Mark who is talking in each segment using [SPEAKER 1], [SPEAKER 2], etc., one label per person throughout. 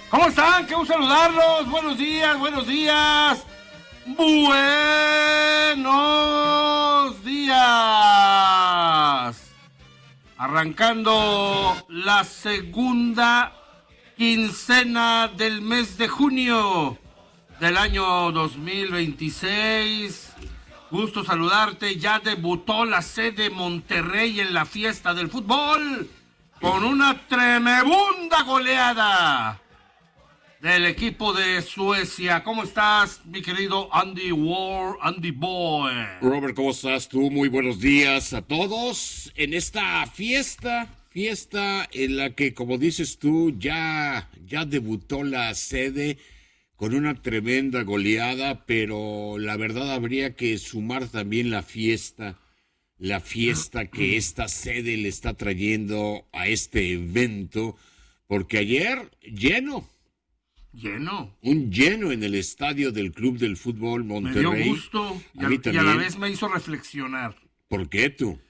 [SPEAKER 1] ¿Cómo están? Qué gusto saludarlos. Buenos días, buenos días. Buenos días. Arrancando la segunda quincena del mes de junio del año 2026. Gusto saludarte. Ya debutó la sede Monterrey en la fiesta del fútbol con una tremenda goleada del equipo de Suecia. ¿Cómo estás, mi querido Andy Boy?
[SPEAKER 2] Robert, ¿cómo estás tú? Muy buenos días a todos en esta fiesta en la que, como dices tú, ya debutó la sede con una tremenda goleada, pero la verdad habría que sumar también la fiesta que esta sede le está trayendo a este evento, porque ayer un lleno en el estadio del Club del Fútbol Monterrey.
[SPEAKER 1] Me dio gusto y a la vez me hizo reflexionar.
[SPEAKER 2] ¿Por qué tú?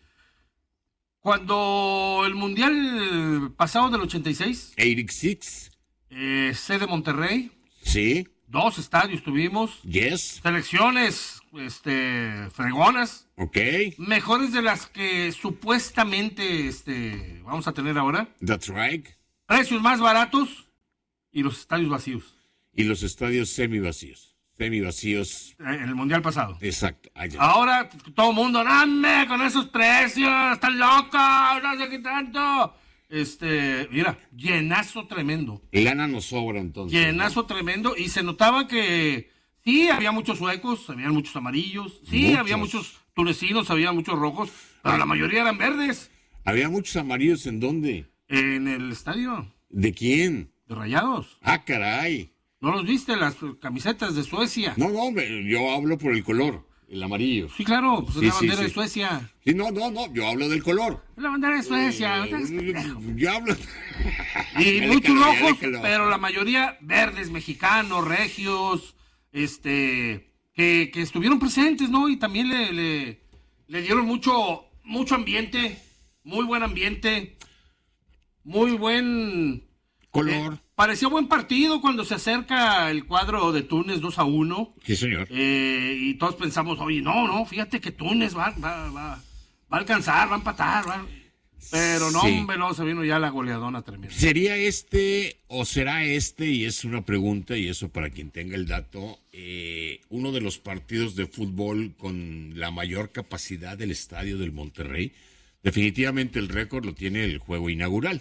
[SPEAKER 1] Cuando el Mundial pasado del 86,
[SPEAKER 2] 86.
[SPEAKER 1] Sede Monterrey.
[SPEAKER 2] Sí.
[SPEAKER 1] 2 estadios tuvimos.
[SPEAKER 2] Yes.
[SPEAKER 1] Selecciones, fregonas.
[SPEAKER 2] Ok.
[SPEAKER 1] Mejores de las que supuestamente, vamos a tener ahora.
[SPEAKER 2] That's right.
[SPEAKER 1] Precios más baratos. Y los estadios vacíos.
[SPEAKER 2] Y los estadios semivacíos.
[SPEAKER 1] En el Mundial pasado.
[SPEAKER 2] Exacto. Allá.
[SPEAKER 1] Ahora todo el mundo, ¡ande con esos precios! ¡Están locos! ¡No sé qué tanto! Mira, llenazo tremendo.
[SPEAKER 2] Lana nos sobra entonces.
[SPEAKER 1] Llenazo tremendo. Y se notaba que sí, había muchos suecos, había muchos amarillos. Sí, había muchos tunecinos, había muchos rojos. Pero la mayoría eran verdes.
[SPEAKER 2] ¿Había muchos amarillos en dónde?
[SPEAKER 1] En el estadio.
[SPEAKER 2] ¿De quién?
[SPEAKER 1] De Rayados.
[SPEAKER 2] Ah, caray.
[SPEAKER 1] ¿No los viste, las camisetas de Suecia?
[SPEAKER 2] No, yo hablo por el color, el amarillo.
[SPEAKER 1] Sí, claro, pues
[SPEAKER 2] Sí,
[SPEAKER 1] es la bandera
[SPEAKER 2] sí.
[SPEAKER 1] de Suecia.
[SPEAKER 2] Sí, no, yo hablo del color.
[SPEAKER 1] Es la bandera de Suecia.
[SPEAKER 2] Yo hablo...
[SPEAKER 1] Y muchos rojos, pero la mayoría verdes, mexicanos, regios, que estuvieron presentes, ¿no? Y también le dieron mucho ambiente, muy buen ambiente, muy buen...
[SPEAKER 2] color.
[SPEAKER 1] Pareció buen partido cuando se acerca el cuadro de Túnez 2-1.
[SPEAKER 2] Sí, señor.
[SPEAKER 1] Y todos pensamos, oye, no, fíjate que Túnez va a alcanzar, va a empatar. Pero no,
[SPEAKER 2] sí.
[SPEAKER 1] hombre, no, se vino ya la goleadona tremenda.
[SPEAKER 2] ¿Sería o será y es una pregunta, y eso para quien tenga el dato, uno de los partidos de fútbol con la mayor capacidad del estadio del Monterrey? Definitivamente el récord lo tiene el juego inaugural.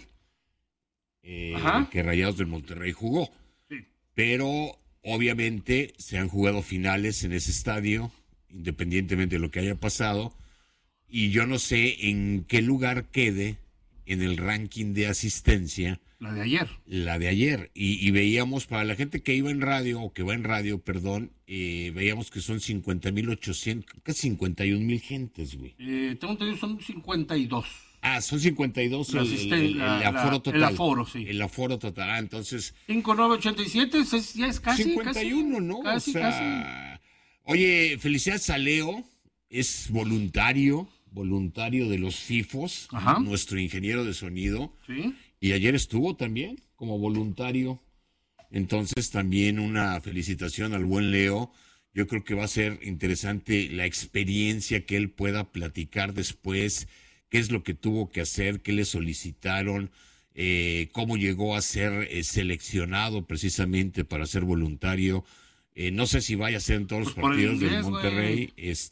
[SPEAKER 2] Que Rayados del Monterrey jugó.
[SPEAKER 1] Sí.
[SPEAKER 2] Pero obviamente se han jugado finales en ese estadio, independientemente de lo que haya pasado, y yo no sé en qué lugar quede en el ranking de asistencia
[SPEAKER 1] La de ayer.
[SPEAKER 2] Y veíamos, para la gente que iba en radio, o que va en radio, perdón, veíamos que son 50,800, casi 51,000 gentes, güey.
[SPEAKER 1] Tengo entendido, son 52.
[SPEAKER 2] Ah, son 52 el aforo total.
[SPEAKER 1] El aforo, sí.
[SPEAKER 2] El aforo total. Ah, entonces...
[SPEAKER 1] 5,987, ya es casi.
[SPEAKER 2] 51,
[SPEAKER 1] casi,
[SPEAKER 2] ¿no?
[SPEAKER 1] Casi,
[SPEAKER 2] o sea,
[SPEAKER 1] casi.
[SPEAKER 2] Oye, felicidades a Leo. Es voluntario de los FIFOs.
[SPEAKER 1] Ajá.
[SPEAKER 2] Nuestro ingeniero de sonido.
[SPEAKER 1] Sí.
[SPEAKER 2] Y ayer estuvo también como voluntario. Entonces, también una felicitación al buen Leo. Yo creo que va a ser interesante la experiencia que él pueda platicar después. ¿Qué es lo que tuvo que hacer? ¿Qué le solicitaron? ¿Cómo llegó a ser seleccionado precisamente para ser voluntario? No sé si vaya a ser en todos los partidos del Monterrey.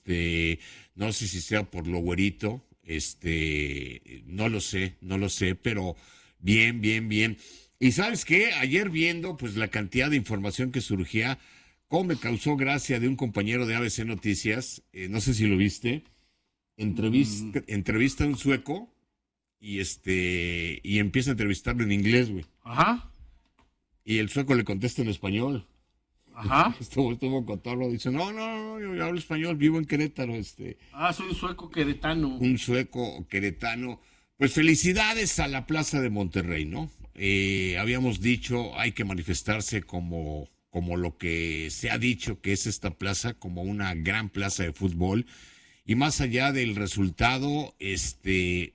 [SPEAKER 2] No sé si sea por lo güerito. No lo sé, pero bien. Y ¿sabes qué? Ayer viendo pues la cantidad de información que surgía, cómo me causó gracia de un compañero de ABC Noticias, no sé si lo viste. Entrevista a un sueco y empieza a entrevistarlo en inglés, güey.
[SPEAKER 1] Ajá.
[SPEAKER 2] Y el sueco le contesta en español.
[SPEAKER 1] Ajá.
[SPEAKER 2] Estuvo cotorro. Dice, no, yo hablo español, vivo en Querétaro.
[SPEAKER 1] Soy un sueco queretano.
[SPEAKER 2] Un sueco queretano. Pues felicidades a la Plaza de Monterrey, ¿no? Habíamos dicho, hay que manifestarse como lo que se ha dicho que es esta plaza, como una gran plaza de fútbol. Y más allá del resultado,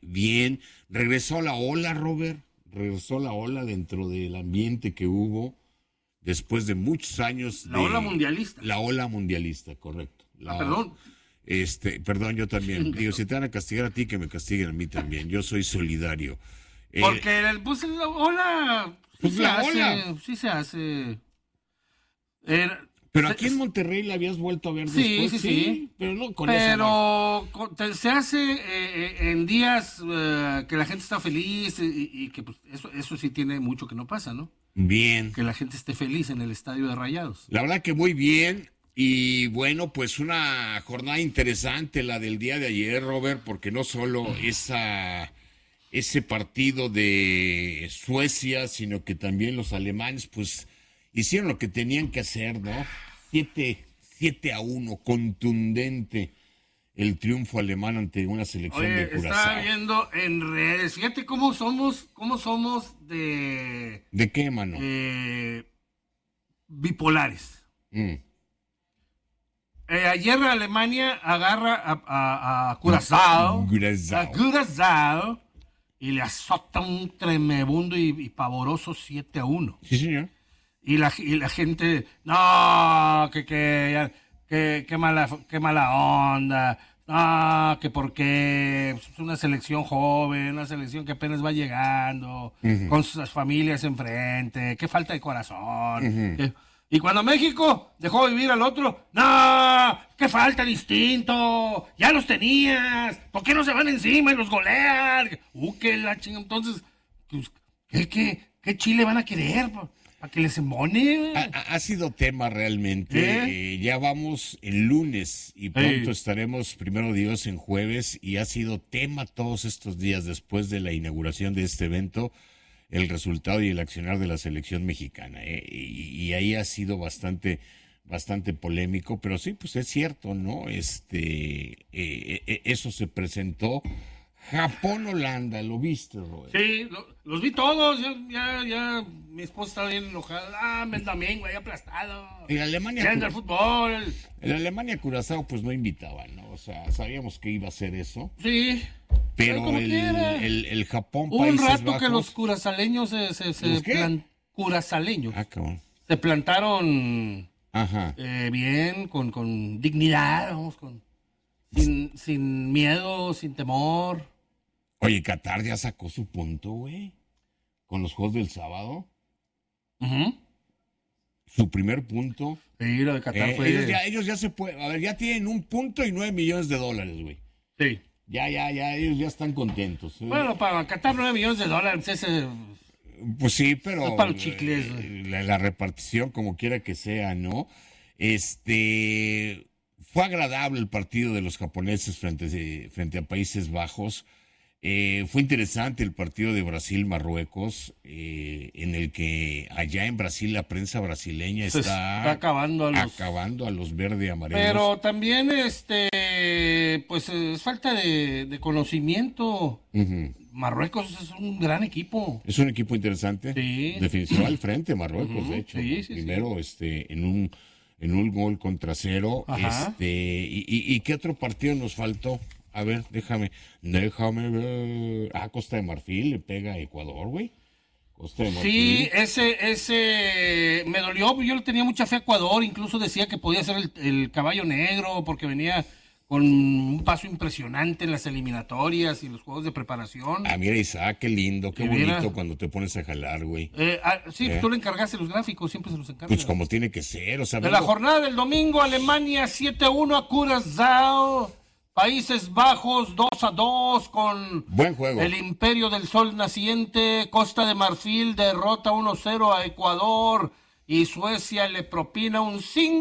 [SPEAKER 2] bien, regresó la ola, Robert, regresó la ola dentro del ambiente que hubo. después de muchos años
[SPEAKER 1] La ola mundialista.
[SPEAKER 2] La ola mundialista, correcto.
[SPEAKER 1] Perdón.
[SPEAKER 2] Perdón, yo también. Digo, si te van a castigar a ti, que me castiguen a mí también. Yo soy solidario.
[SPEAKER 1] Porque la ola...
[SPEAKER 2] Pues la ola.
[SPEAKER 1] Sí se hace.
[SPEAKER 2] Pero aquí en Monterrey la habías vuelto a ver después.
[SPEAKER 1] Sí.
[SPEAKER 2] Pero no con esa marca.
[SPEAKER 1] Se hace en días que la gente está feliz y que pues, eso sí tiene mucho que no pasa, ¿no?
[SPEAKER 2] Bien.
[SPEAKER 1] Que la gente esté feliz en el estadio de Rayados.
[SPEAKER 2] La verdad que muy bien. Y bueno, pues una jornada interesante la del día de ayer, Robert, porque no solo ese partido de Suecia, sino que también los alemanes, pues hicieron lo que tenían que hacer, ¿no? 7-1, contundente el triunfo alemán ante una selección de Curazao.
[SPEAKER 1] Estaba viendo en redes, fíjate cómo somos de...
[SPEAKER 2] ¿De qué, mano?
[SPEAKER 1] Bipolares. Ayer Alemania agarra a Curazao, y le azota un tremebundo y pavoroso 7-1.
[SPEAKER 2] Sí, señor.
[SPEAKER 1] Y la gente, no, que mala onda, no, que porque es una selección joven, una selección que apenas va llegando, con sus familias enfrente, qué falta de corazón. Y cuando México dejó vivir al otro, no, qué falta de instinto, ya los tenías, ¿por qué no se van encima y los golean? Que la chingada, entonces, pues, ¿qué Chile van a querer? ¿Para que les embone?
[SPEAKER 2] Ha sido tema realmente. Ya vamos el lunes y pronto estaremos, primero Dios, en jueves, y ha sido tema todos estos días después de la inauguración de este evento, el resultado y el accionar de la selección mexicana. Y ahí ha sido bastante polémico, pero sí, pues es cierto, ¿no? Eso se presentó. Japón-Holanda, ¿lo viste, Robert?
[SPEAKER 1] Sí, los vi todos, ya mi esposa estaba bien enojada, también, güey, aplastado.
[SPEAKER 2] En Alemania...
[SPEAKER 1] el fútbol.
[SPEAKER 2] En Alemania, Curazao, pues no invitaba, ¿no? O sea, sabíamos que iba a ser eso.
[SPEAKER 1] Sí.
[SPEAKER 2] Pero el Japón,
[SPEAKER 1] hubo
[SPEAKER 2] Países
[SPEAKER 1] un rato
[SPEAKER 2] Bajos,
[SPEAKER 1] que los curazaleños curazaleños se plantaron bien, con dignidad, vamos, sin miedo, sin temor.
[SPEAKER 2] Oye, Qatar ya sacó su punto, güey, con los juegos del sábado. Su primer punto.
[SPEAKER 1] Sí, lo de Qatar fue...
[SPEAKER 2] Ellos ya se pueden... A ver, ya tienen $1 y $9 millones, güey.
[SPEAKER 1] Sí.
[SPEAKER 2] Ya, ellos ya están contentos.
[SPEAKER 1] Bueno, para Qatar $9 millones, ese...
[SPEAKER 2] Pues sí, pero...
[SPEAKER 1] Es para los chicles.
[SPEAKER 2] La repartición, como quiera que sea, ¿no? Fue agradable el partido de los japoneses frente a Países Bajos. Fue interesante el partido de Brasil-Marruecos, en el que allá en Brasil la prensa brasileña está
[SPEAKER 1] acabando
[SPEAKER 2] a los verde amarelos.
[SPEAKER 1] Pero también pues es falta de conocimiento. Marruecos es un gran equipo.
[SPEAKER 2] Es un equipo interesante.
[SPEAKER 1] Sí.
[SPEAKER 2] Definitivamente al frente Marruecos, de hecho.
[SPEAKER 1] Sí,
[SPEAKER 2] Primero en un gol contra 0. ¿Y qué otro partido nos faltó? A ver, déjame ver. Costa de Marfil le pega a Ecuador, güey. Costa de Marfil.
[SPEAKER 1] Sí, ese me dolió. Yo le tenía mucha fe a Ecuador. Incluso decía que podía ser el caballo negro porque venía con un paso impresionante en las eliminatorias y los juegos de preparación.
[SPEAKER 2] Mira, Isaac, qué lindo, qué bonito cuando te pones a jalar, güey.
[SPEAKER 1] Sí, tú le encargaste los gráficos, siempre se los encargas.
[SPEAKER 2] Pues como tiene que ser, o sea...
[SPEAKER 1] De la jornada del domingo, Alemania 7-1 a Curazao. Países Bajos 2-2 con
[SPEAKER 2] buen juego.
[SPEAKER 1] El Imperio del Sol Naciente. Costa de Marfil derrota 1-0 a Ecuador y Suecia le propina un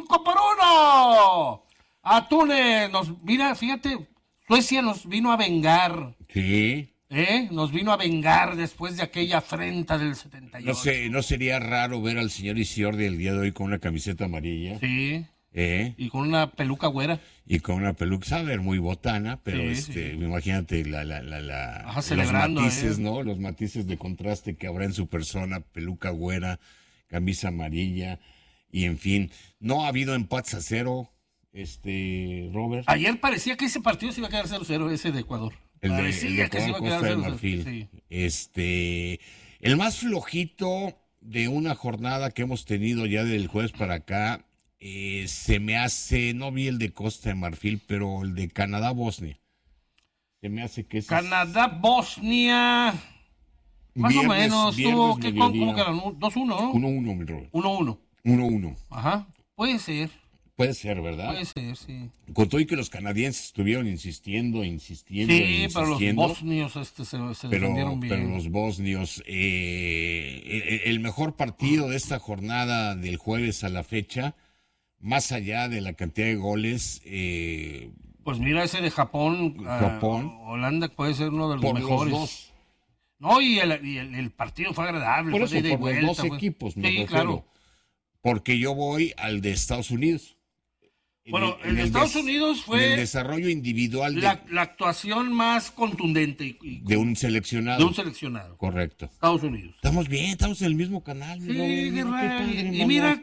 [SPEAKER 1] 5-1 a Túnez. Fíjate, Suecia nos vino a vengar.
[SPEAKER 2] Sí.
[SPEAKER 1] Nos vino a vengar después de aquella afrenta del 78.
[SPEAKER 2] No sería raro ver al señor Isiordi el día de hoy con una camiseta amarilla.
[SPEAKER 1] Sí. Y con una peluca güera.
[SPEAKER 2] Y con una peluca, sabe, muy botana, pero
[SPEAKER 1] sí.
[SPEAKER 2] Imagínate los matices, ¿no? Los matices de contraste que habrá en su persona, peluca güera, camisa amarilla, y en fin. No ha habido empates a 0, Robert.
[SPEAKER 1] Ayer parecía que ese partido se iba a quedar 0-0, ese de Ecuador.
[SPEAKER 2] El de Ecuador, Costa de Marfil.
[SPEAKER 1] Sí.
[SPEAKER 2] El más flojito, de una jornada que hemos tenido ya del jueves para acá, se me hace, no vi el de Costa de Marfil, pero el de Canadá-Bosnia. Se me hace que es
[SPEAKER 1] Canadá-Bosnia, más o menos, tuvo que ¿cómo quedaron? 2-1, ¿no?
[SPEAKER 2] 1-1, mi Robert.
[SPEAKER 1] 1-1.
[SPEAKER 2] 1-1.
[SPEAKER 1] Ajá, puede ser.
[SPEAKER 2] Puede ser, ¿verdad?
[SPEAKER 1] Puede ser, sí.
[SPEAKER 2] Con todo y que los canadienses estuvieron insistiendo.
[SPEAKER 1] Sí, pero los bosnios se defendieron bien.
[SPEAKER 2] Pero los bosnios, el mejor partido de esta jornada del jueves a la fecha, más allá de la cantidad de goles,
[SPEAKER 1] pues mira ese de Japón, Holanda puede ser uno de los mejores.
[SPEAKER 2] Los dos.
[SPEAKER 1] No, y el partido fue agradable.
[SPEAKER 2] Por eso,
[SPEAKER 1] fue de
[SPEAKER 2] por
[SPEAKER 1] vuelta,
[SPEAKER 2] los dos equipos, me refiero.
[SPEAKER 1] Claro.
[SPEAKER 2] Porque yo voy al de Estados Unidos.
[SPEAKER 1] Bueno, el de Estados Unidos fue
[SPEAKER 2] el desarrollo individual
[SPEAKER 1] la actuación más contundente
[SPEAKER 2] de un seleccionado.
[SPEAKER 1] De un seleccionado.
[SPEAKER 2] Correcto.
[SPEAKER 1] Estados Unidos.
[SPEAKER 2] Estamos bien, estamos en el mismo canal.
[SPEAKER 1] Sí, y mira.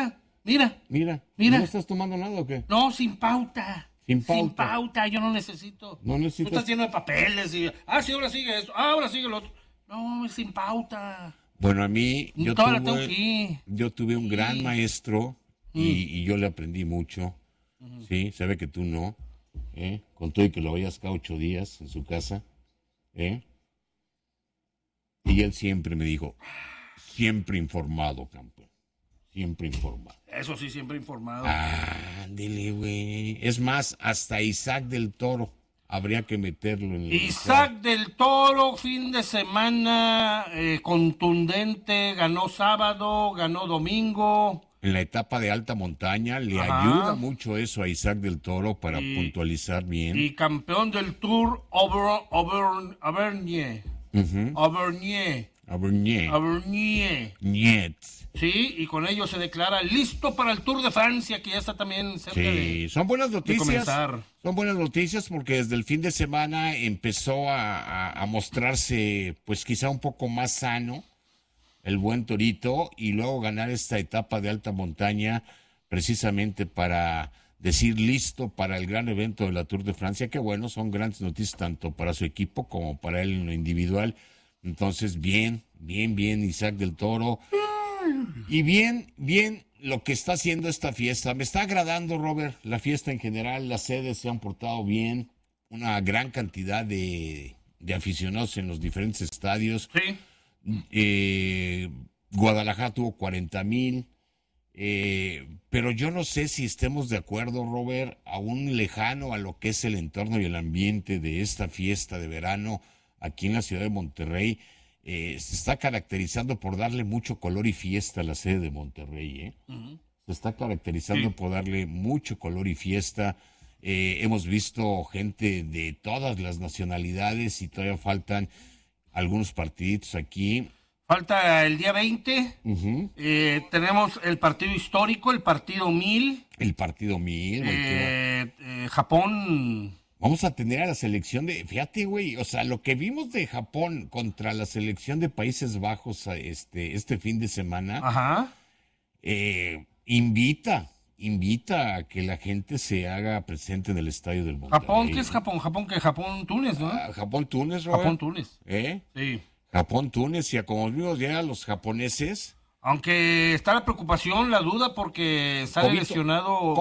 [SPEAKER 2] ¿No estás tomando nada o qué?
[SPEAKER 1] No, sin pauta.
[SPEAKER 2] Sin pauta,
[SPEAKER 1] yo no necesito.
[SPEAKER 2] No necesitas.
[SPEAKER 1] Tú estás lleno de papeles y sí, ahora sigue esto, ahora sigue lo otro. No, sin pauta.
[SPEAKER 2] Bueno, a mí yo tuve un gran maestro y yo le aprendí mucho. Sí, sabe que tú no, con todo y que lo veías cada 8 días en su casa, y él siempre me dijo, siempre informado, campeón, siempre informado.
[SPEAKER 1] Eso sí, siempre informado.
[SPEAKER 2] Ándele, güey. Es más, hasta Isaac del Toro habría que meterlo en el
[SPEAKER 1] Isaac del Toro, fin de semana contundente, ganó sábado, ganó domingo.
[SPEAKER 2] En la etapa de alta montaña le ayuda mucho eso a Isaac del Toro para puntualizar bien.
[SPEAKER 1] Y campeón del Tour Auvergne. Auvergne.
[SPEAKER 2] Niet.
[SPEAKER 1] Sí, y con ello se declara listo para el Tour de Francia, que ya está también cerca
[SPEAKER 2] son buenas noticias.
[SPEAKER 1] de comenzar.
[SPEAKER 2] Son buenas noticias porque desde el fin de semana empezó a mostrarse, pues quizá un poco más sano el buen Torito, y luego ganar esta etapa de alta montaña precisamente para decir listo para el gran evento de la Tour de Francia, que bueno, son grandes noticias tanto para su equipo como para él en lo individual. Entonces, bien, Isaac del Toro. Y bien lo que está haciendo esta fiesta. Me está agradando, Robert, la fiesta en general, las sedes se han portado bien, una gran cantidad de aficionados en los diferentes estadios.
[SPEAKER 1] Sí.
[SPEAKER 2] Guadalajara tuvo 40,000, pero yo no sé si estemos de acuerdo, Robert, aún lejano a lo que es el entorno y el ambiente de esta fiesta de verano aquí en la ciudad de Monterrey. Se está caracterizando por darle mucho color y fiesta a la sede de Monterrey, Se está caracterizando por darle mucho color y fiesta. Hemos visto gente de todas las nacionalidades y todavía faltan algunos partiditos aquí.
[SPEAKER 1] Falta el día 20. Tenemos el partido histórico, el partido 1000.
[SPEAKER 2] El partido 1000.
[SPEAKER 1] Japón.
[SPEAKER 2] Vamos a tener a la selección fíjate, güey, o sea, lo que vimos de Japón contra la selección de Países Bajos este fin de semana, invita a que la gente se haga presente en el estadio del Monterrey.
[SPEAKER 1] ¿Japón qué es Japón? Japón-Túnez, ¿no?
[SPEAKER 2] Japón-Túnez, Robert.
[SPEAKER 1] Japón-Túnez.
[SPEAKER 2] Sí. Japón-Túnez, y a como vimos ya los japoneses.
[SPEAKER 1] Aunque está la preocupación, la duda, porque sale lesionado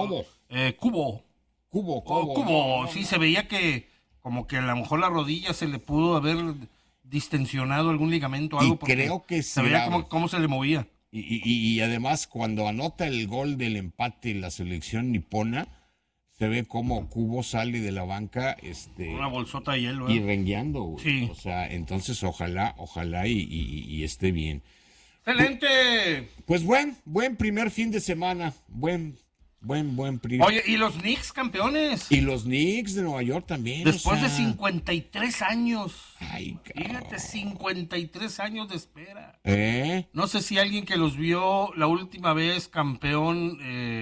[SPEAKER 1] Cubo. Sí, se veía que como que a lo mejor la rodilla se le pudo haber distensionado algún ligamento o algo.
[SPEAKER 2] Y creo que
[SPEAKER 1] se veía cómo se le movía.
[SPEAKER 2] Y además, cuando anota el gol del empate la selección nipona, se ve como Cubo sale de la banca,
[SPEAKER 1] una bolsota de hielo,
[SPEAKER 2] y rengueando, güey.
[SPEAKER 1] Sí.
[SPEAKER 2] O sea, entonces ojalá y esté bien.
[SPEAKER 1] ¡Excelente!
[SPEAKER 2] Pues buen primer fin de semana, buen primer.
[SPEAKER 1] Oye, ¿y los Knicks campeones?
[SPEAKER 2] Y los Knicks de Nueva York también.
[SPEAKER 1] Después de 53 años.
[SPEAKER 2] Ay, cabrón.
[SPEAKER 1] Fíjate, 53 años de espera.
[SPEAKER 2] No
[SPEAKER 1] sé si alguien que los vio la última vez campeón,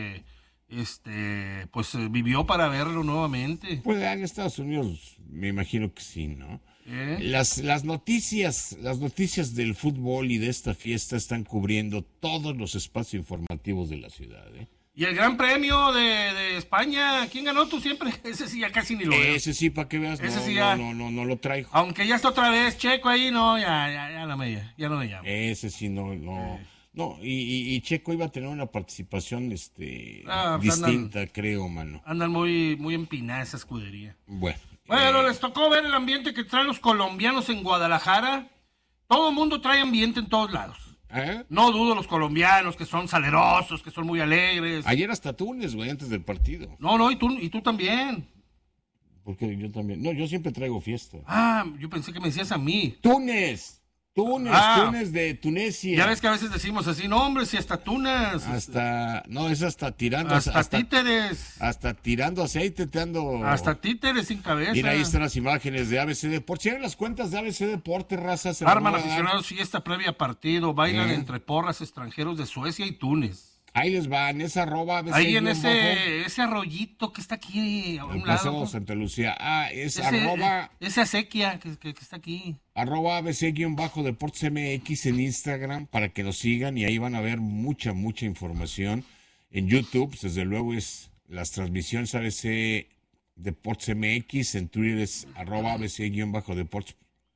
[SPEAKER 1] pues vivió para verlo nuevamente.
[SPEAKER 2] Pues en Estados Unidos me imagino que sí, ¿no? Las noticias del fútbol y de esta fiesta están cubriendo todos los espacios informativos de la ciudad,
[SPEAKER 1] Y el Gran Premio de España, ¿quién ganó? Tú siempre. Ese sí ya casi ni lo veo.
[SPEAKER 2] Ese sí, para que veas,
[SPEAKER 1] Ese
[SPEAKER 2] no,
[SPEAKER 1] sí ya.
[SPEAKER 2] no lo traigo.
[SPEAKER 1] Aunque ya está otra vez Checo ahí, no, ya no me llamo.
[SPEAKER 2] Ese sí, no. No, y Checo iba a tener una participación
[SPEAKER 1] pues
[SPEAKER 2] distinta, creo, mano.
[SPEAKER 1] Andan muy empinada esa escudería.
[SPEAKER 2] Bueno,
[SPEAKER 1] les tocó ver el ambiente que traen los colombianos en Guadalajara. Todo el mundo trae ambiente en todos lados. No dudo los colombianos que son salerosos, que son muy alegres.
[SPEAKER 2] Ayer hasta Túnez, güey, antes del partido.
[SPEAKER 1] No, y tú también.
[SPEAKER 2] Porque yo también. No, yo siempre traigo fiesta.
[SPEAKER 1] Yo pensé que me decías a mí.
[SPEAKER 2] Túnez de Tunecia.
[SPEAKER 1] Ya ves que a veces decimos así, no, hombre, si hasta Tunas.
[SPEAKER 2] Es hasta tirando.
[SPEAKER 1] Hasta títeres.
[SPEAKER 2] Hasta tirando aceite te ando.
[SPEAKER 1] Hasta títeres sin cabeza.
[SPEAKER 2] Mira, ahí están las imágenes de ABC Deportes. Siguen las cuentas de ABC Deportes, raza.
[SPEAKER 1] Arman aficionados fiesta previa partido. Bailan entre porras extranjeros de Suecia y Túnez.
[SPEAKER 2] Ahí les van, es @ABC.
[SPEAKER 1] Ahí en ese arroyito que está aquí a un lado.
[SPEAKER 2] Santa Lucía. Es
[SPEAKER 1] esa acequia que está aquí.
[SPEAKER 2] @ABC_Deportes MX en Instagram para que nos sigan y ahí van a ver mucha información. En YouTube, pues, desde luego, es las transmisiones ABC Deportes MX. En Twitter es @ABC_Deportes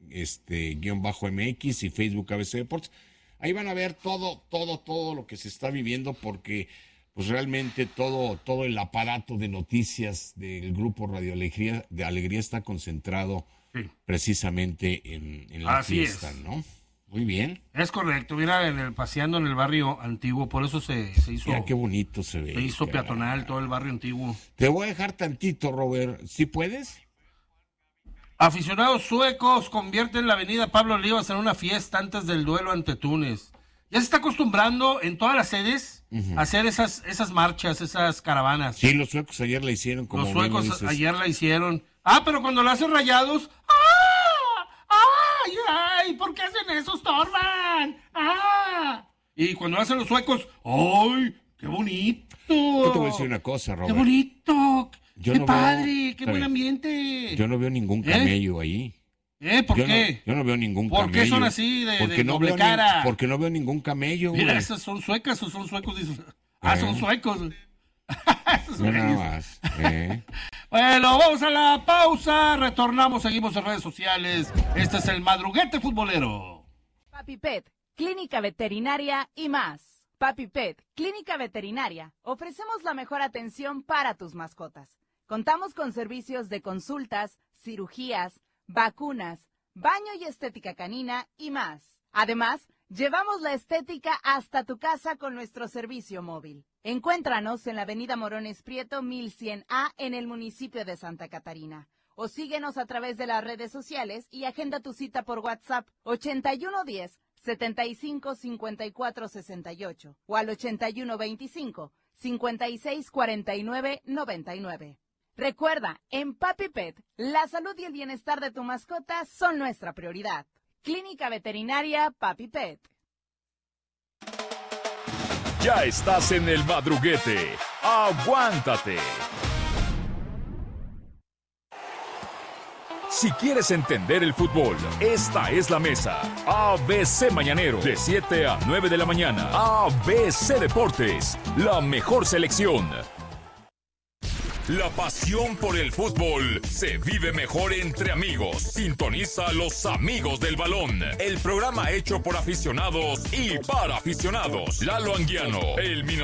[SPEAKER 2] _MX y Facebook ABC Deportes. Ahí van a ver todo lo que se está viviendo porque pues realmente todo el aparato de noticias del grupo Radio Alegría está concentrado precisamente en la fiesta, ¿no? Muy bien.
[SPEAKER 1] Es correcto, mira, paseando en el barrio antiguo, por eso se hizo.
[SPEAKER 2] Mira qué bonito se ve.
[SPEAKER 1] Se hizo peatonal todo el barrio antiguo.
[SPEAKER 2] Te voy a dejar tantito, Robert, ¿sí puedes?
[SPEAKER 1] Aficionados suecos convierten la avenida Pablo Olivas en una fiesta antes del duelo ante Túnez. Ya se está acostumbrando en todas las sedes a hacer esas marchas, esas caravanas.
[SPEAKER 2] Sí, los suecos ayer la hicieron. Como
[SPEAKER 1] los suecos
[SPEAKER 2] dices.
[SPEAKER 1] Ayer la hicieron. Pero cuando la hacen Rayados, ¡ay! ¿Por qué hacen eso? ¡Estorban! Y cuando lo hacen los suecos, ¡ay! ¡Qué bonito!
[SPEAKER 2] Yo te voy a decir una cosa, Robert.
[SPEAKER 1] ¡Qué bonito!
[SPEAKER 2] Yo
[SPEAKER 1] ¡Qué
[SPEAKER 2] no
[SPEAKER 1] padre! ¡Qué buen ambiente!
[SPEAKER 2] Yo no veo ningún camello ahí.
[SPEAKER 1] ¿Por qué?
[SPEAKER 2] Yo no veo ningún camello.
[SPEAKER 1] ¿Por qué son así de doble
[SPEAKER 2] veo
[SPEAKER 1] cara?
[SPEAKER 2] Porque no veo ningún camello.
[SPEAKER 1] Mira,
[SPEAKER 2] güey.
[SPEAKER 1] ¿esas son suecas o son suecos? Son suecos.
[SPEAKER 2] No, nada más.
[SPEAKER 1] Bueno, vamos a la pausa. Retornamos, seguimos en redes sociales. Este es el Madruguete Futbolero.
[SPEAKER 3] Papi Pet, Clínica Veterinaria y más. Papi Pet, Clínica Veterinaria. Ofrecemos la mejor atención para tus mascotas. Contamos con servicios de consultas, cirugías, vacunas, baño y estética canina y más. Además, llevamos la estética hasta tu casa con nuestro servicio móvil. Encuéntranos en la avenida Morones Prieto 1100A en el municipio de Santa Catarina. O síguenos a través de las redes sociales y agenda tu cita por WhatsApp 8110-755468 o al 8125-564999. Recuerda, en Papi Pet, la salud y el bienestar de tu mascota son nuestra prioridad. Clínica Veterinaria Papi Pet.
[SPEAKER 4] Ya estás en el madruguete. ¡Aguántate! Si quieres entender el fútbol, esta es la mesa. ABC Mañanero, de 7 a 9 de la mañana. ABC Deportes, la mejor selección. La pasión por el fútbol se vive mejor entre amigos. Sintoniza a Los Amigos del Balón, el programa hecho por aficionados y para aficionados. Lalo Anguiano, el